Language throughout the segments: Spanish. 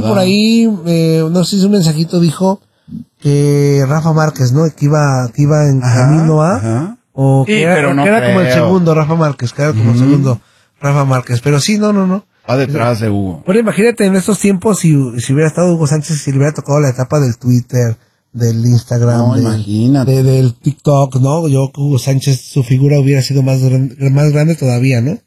Por ahí, no sé si un mensajito dijo que Rafa Márquez, ¿no? Que iba en camino a... Ajá. O que Sí, era, pero no que era creo. como el segundo Rafa Márquez, que era como el segundo Rafa Márquez. Pero sí, no. Va detrás de Hugo. Bueno, imagínate en estos tiempos si hubiera estado Hugo Sánchez, si le hubiera tocado la etapa del Twitter, del Instagram, No, imagínate. del TikTok, ¿no? Yo que Hugo Sánchez, su figura hubiera sido más grande todavía, ¿no?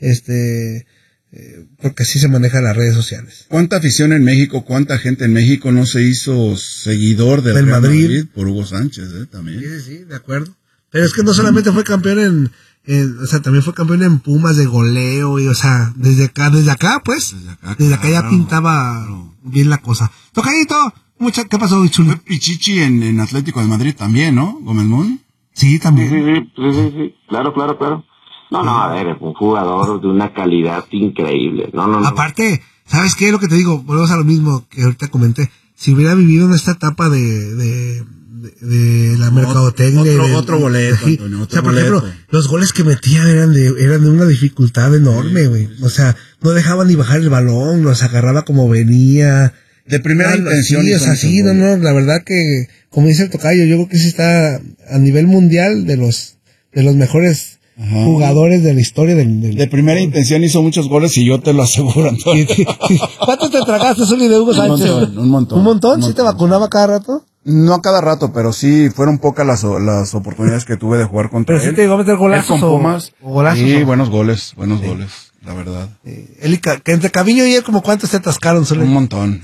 Porque así se manejan las redes sociales. ¿Cuánta afición en México, cuánta gente en México no se hizo seguidor del Real Real Madrid Madrid por Hugo Sánchez, también? Sí, de acuerdo. Pero es que no solamente fue campeón o sea, también fue campeón en Pumas de goleo, y, o sea, desde acá, pues, desde acá ya pintaba bien la cosa. Tocadito, ¿qué pasó, Chulo? Fue Pichichi en Atlético de Madrid también, ¿no? Gómez Moon. Sí, también. Sí. Claro. No, a ver, un jugador de una calidad increíble. No. Aparte, ¿sabes qué es lo que te digo? Volvemos a lo mismo que ahorita comenté. Si hubiera vivido en esta etapa de la mercadotecnia. Otro boleto, Antonio, o sea, por ejemplo, los goles que metía eran de una dificultad enorme, güey. O sea, no dejaba ni bajar el balón, los agarraba como venía. De primera intención. Sí, o sea, sí, no, la verdad que, como dice el tocayo, yo creo que sí está a nivel mundial de los mejores jugadores de la historia de primera intención hizo muchos goles y yo te lo aseguro, Antonio. Sí. ¿Cuánto te tragaste, Zuli, de Hugo Sánchez? Un montón. ¿Un montón? ¿Sí te vacunaba cada rato? No a cada rato, pero sí fueron pocas las oportunidades que tuve de jugar contra él. Pero sí te iba a meter golazos con Pumas. o golazos. Sí, buenos goles, la verdad. Que entre Caviño y él, como cuántos se atascaron, Zuli. Un montón.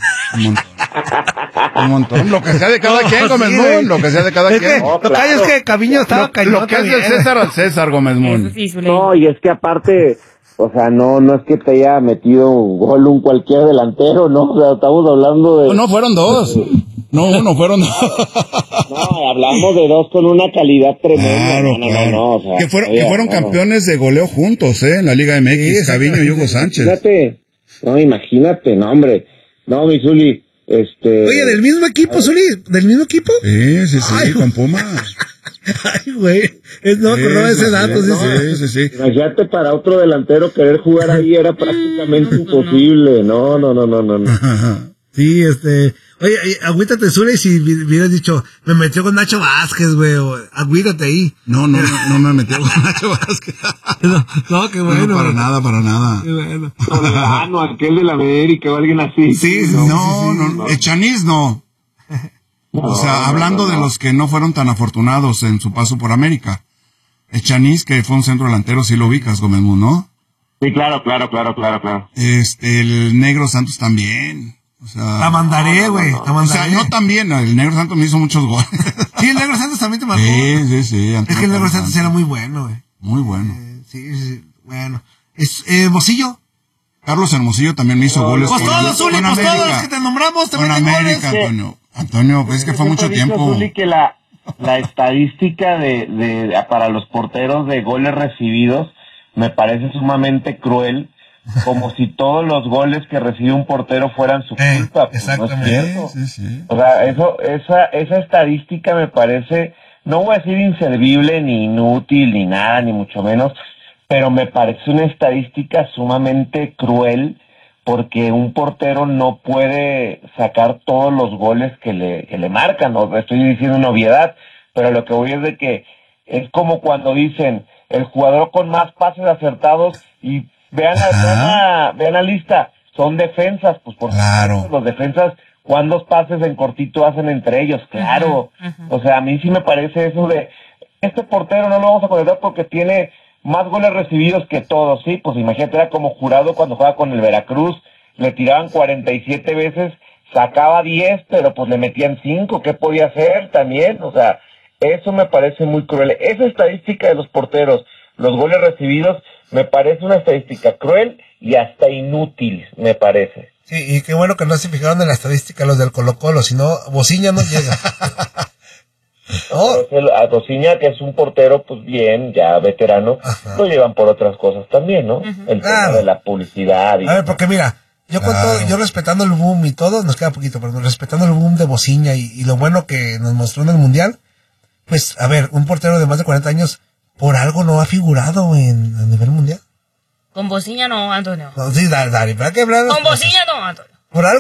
Lo que sea de cada quien, Gómez Moon. Lo que sea de cada quien. Lo que hay es que Caviño estaba cañón. Lo que es del César al César, Gómez Moon. No, y es que aparte, o sea, no es que te haya metido un gol un cualquier delantero, ¿no? O sea, estamos hablando de... No, fueron dos. No, uno, fueron dos. No, hablamos de dos con una calidad tremenda. Claro. No, o sea, que fueron campeones de goleo juntos, en la Liga MX, Caviño y Hugo Sánchez. Imagínate, no, hombre. No, mi Zuli, Oye, ¿del mismo equipo, Zuli? ¿Del mismo equipo? Sí, Ay, con Pumas. Ay, güey. No me acordaba de ese dato. Sí. Imagínate, para otro delantero querer jugar ahí era prácticamente imposible. No. Sí, oye, agüítate, Zuli, si hubieras dicho, me metió con Nacho Vázquez, güey, o agüítate ahí. No me metió con Nacho Vázquez. No, qué bueno. No, para nada. Qué bueno. Toledano, aquel de la América o alguien así. Sí, no. Echaniz no. O sea, hablando de los que no fueron tan afortunados en su paso por América. Echaniz, que fue un centro delantero, sí lo ubicas, Gómez Moon, ¿no? Sí, claro. El Negro Santos también. O sea, La mandaré, güey. O sea, no tan bien, el Negro Santos me hizo muchos goles. Sí, el Negro Santos también te marcó. Sí. Es que el Negro Santos era muy bueno, güey. Muy bueno. Sí, bueno. Mocillo. Carlos Hermosillo también me hizo goles. Pues todos, Zuli, pues todos los que te nombramos te meten goles. Antonio, pues es que fue mucho tiempo. Zuli, que la estadística para los porteros de goles recibidos me parece sumamente cruel. Como si todos los goles que recibe un portero fueran su culpa. Exactamente. ¿No es cierto? Sí. O sea, esa estadística me parece, no voy a decir inservible, ni inútil, ni nada, ni mucho menos, pero me parece una estadística sumamente cruel, porque un portero no puede sacar todos los goles que le marcan. No estoy diciendo una obviedad, pero lo que voy es de que es como cuando dicen el jugador con más pases acertados y vean la lista, son defensas, pues por claro. Los defensas, ¿cuántos pases en cortito hacen entre ellos? Claro. O sea, a mí sí me parece eso de, este portero no lo vamos a conectar porque tiene más goles recibidos que todos, ¿sí? Pues imagínate, era como Jurado cuando jugaba con el Veracruz, le tiraban 47 veces, sacaba 10, pero pues le metían 5, ¿qué podía hacer también? O sea, eso me parece muy cruel. Esa estadística de los porteros, los goles recibidos, me parece una estadística cruel y hasta inútil, me parece. Sí, y qué bueno que no se fijaron en la estadística los del Colo-Colo, si no, Bociña no llega. A Bociña, que es un portero, pues bien, ya veterano, lo llevan por otras cosas también, ¿no? El tema de la publicidad. A ver, porque mira, yo respetando el boom y todo, nos queda poquito, pero respetando el boom de Bociña y lo bueno que nos mostró en el Mundial, pues, a ver, un portero de más de 40 años, por algo no ha figurado a nivel mundial. Con Bociña no, Antonio. No, sí, dale, ¿para qué hablar? Con Bociña no, Antonio. Por algo